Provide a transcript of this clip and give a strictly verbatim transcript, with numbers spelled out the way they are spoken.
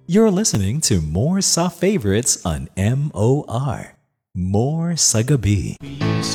You're listening to More Soft Favorites on M O R. More Sagabi.